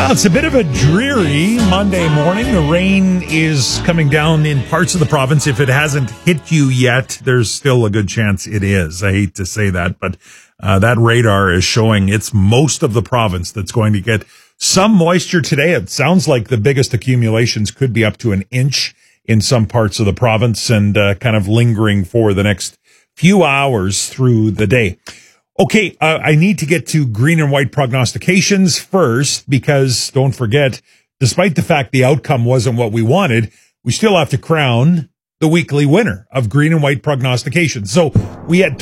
Well, it's a bit of a dreary Monday morning. The rain is coming down in parts of the province. If it hasn't hit you yet, there's still a good chance it is. I hate to say that, but that radar is showing it's most of the province that's going to get some moisture today. It sounds like the biggest accumulations could be up to an inch in some parts of the province and kind of lingering for the next few hours through the day. Okay, I need to get to green and white prognostications first because, don't forget, despite the fact the outcome wasn't what we wanted, we still have to crown the weekly winner of green and white prognostications. So we had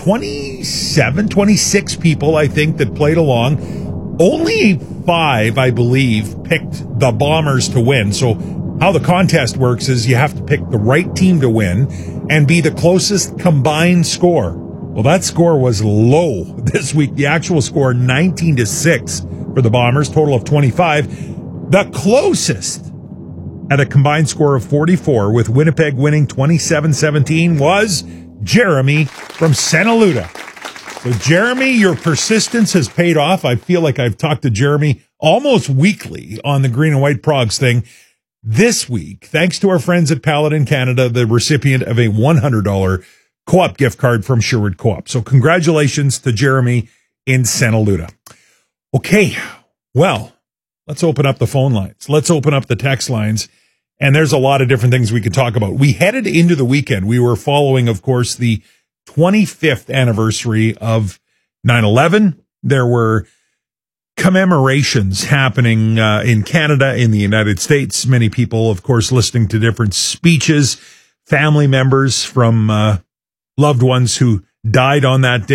26 people, I think, that played along. Only 5, I believe, picked the Bombers to win. So how the contest works is you have to pick the right team to win and be the closest combined score. Well, that score was low this week. The actual score, 19-6 for the Bombers, total of 25. The closest at a combined score of 44, with Winnipeg winning 27-17, was Jeremy from Santa Luda. So, Jeremy, your persistence has paid off. I feel like I've talked to Jeremy almost weekly on the green and white progs thing. This week, thanks to our friends at Paladin Canada, the recipient of a $100 Co-op gift card from Sherwood Co-op. So congratulations to Jeremy in Santa Luda. Okay, well, let's open up the phone lines. Let's open up the text lines. And there's a lot of different things we could talk about. We headed into the weekend. We were following, of course, the 25th anniversary of 9/11. There were commemorations happening in Canada, in the United States. Many people, of course, listening to different speeches, family members from loved ones who died on that day.